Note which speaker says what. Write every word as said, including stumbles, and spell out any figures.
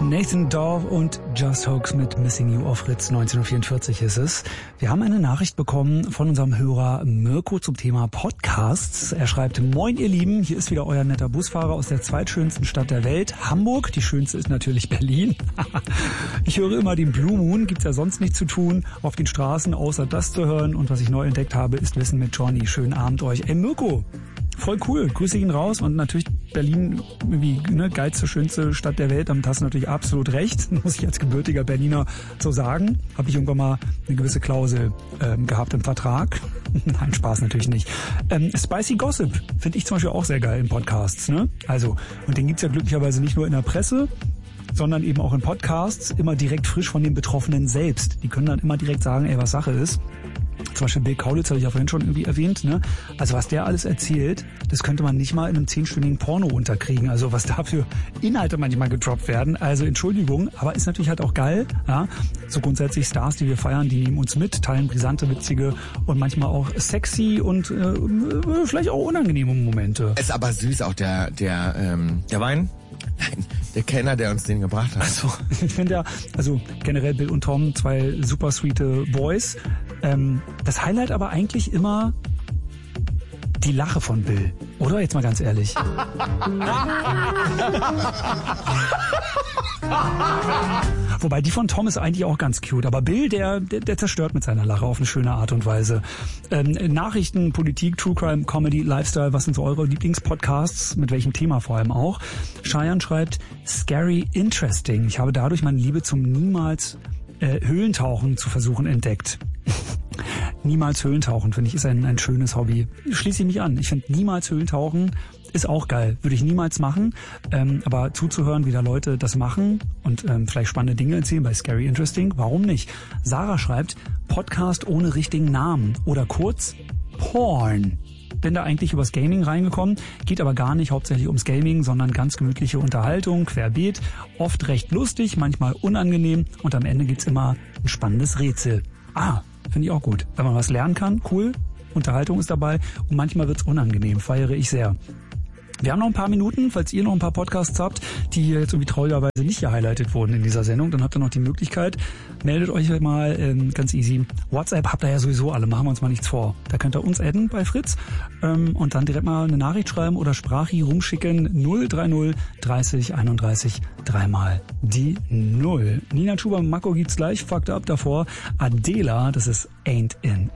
Speaker 1: Nathan Dawe und Just Hoax mit Missing You auf Fritz. neunzehn Uhr vierundvierzig ist es. Wir haben eine Nachricht bekommen von unserem Hörer Mirko zum Thema Podcasts. Er schreibt: Moin ihr Lieben, hier ist wieder euer netter Busfahrer aus der zweitschönsten Stadt der Welt, Hamburg. Die schönste ist natürlich Berlin. Ich höre immer den Blue Moon, gibt's ja sonst nichts zu tun auf den Straßen, außer das zu hören. Und was ich neu entdeckt habe, ist Wissen mit Johnny. Schönen Abend euch. Ey Mirko, voll cool. Grüße ihn raus. Und natürlich Berlin, irgendwie, ne, geilste, schönste Stadt der Welt. Damit hast du natürlich absolut recht. Muss ich als gebürtiger Berliner so sagen. Habe ich irgendwann mal eine gewisse Klausel ähm, gehabt im Vertrag. Nein, Spaß natürlich nicht. Ähm, Spicy Gossip finde ich zum Beispiel auch sehr geil in Podcasts. Ne? Also, und den gibt's ja glücklicherweise nicht nur in der Presse, sondern eben auch in Podcasts, immer direkt frisch von den Betroffenen selbst. Die können dann immer direkt sagen, ey, was Sache ist. Zum Beispiel Bill Kaulitz habe ich ja vorhin schon irgendwie erwähnt. Ne? Also was der alles erzählt, das könnte man nicht mal in einem zehnstündigen Porno unterkriegen. Also was da für Inhalte manchmal gedroppt werden. Also Entschuldigung, aber ist natürlich halt auch geil. Ja? So grundsätzlich Stars, die wir feiern, die nehmen uns mit, teilen brisante, witzige und manchmal auch sexy und äh, vielleicht auch unangenehme Momente.
Speaker 2: Ist aber süß auch der der ähm, der Wein. Nein, der Kenner, der uns den gebracht hat.
Speaker 1: Also, ich finde ja, also generell Bill und Tom, zwei super sweete Boys. Ähm, das Highlight aber eigentlich immer die Lache von Bill. Oder? Jetzt mal ganz ehrlich. Wobei die von Tom ist eigentlich auch ganz cute. Aber Bill, der, der, der zerstört mit seiner Lache auf eine schöne Art und Weise. Ähm, Nachrichten, Politik, True Crime, Comedy, Lifestyle, was sind so eure Lieblingspodcasts? Mit welchem Thema vor allem auch? Cheyenne schreibt, Scary Interesting. Ich habe dadurch meine Liebe zum niemals äh, Höhlentauchen zu versuchen entdeckt. Niemals Höhlentauchen, finde ich, ist ein, ein schönes Hobby. Schließe ich mich an. Ich finde, niemals Höhlentauchen ist auch geil. Würde ich niemals machen. Ähm, aber zuzuhören, wie da Leute das machen und ähm, vielleicht spannende Dinge erzählen bei Scary Interesting, warum nicht? Sarah schreibt, Podcast ohne richtigen Namen oder kurz Porn. Bin da eigentlich übers Gaming reingekommen, geht aber gar nicht hauptsächlich ums Gaming, sondern ganz gemütliche Unterhaltung, querbeet, oft recht lustig, manchmal unangenehm und am Ende gibt's immer ein spannendes Rätsel. Ah, finde ich auch gut. Wenn man was lernen kann, cool, Unterhaltung ist dabei und manchmal wird's unangenehm, feiere ich sehr. Wir haben noch ein paar Minuten, falls ihr noch ein paar Podcasts habt, die hier jetzt irgendwie traurigerweise nicht gehighlightet wurden in dieser Sendung, dann habt ihr noch die Möglichkeit, meldet euch mal ähm, ganz easy. WhatsApp habt ihr ja sowieso alle, machen wir uns mal nichts vor. Da könnt ihr uns adden bei Fritz ähm, und dann direkt mal eine Nachricht schreiben oder Sprachi rumschicken. null drei null dreißig einunddreißig dreimal die null. Nina Chuba Mako gibt's gleich, fucked up davor. Adela, das ist Ain't in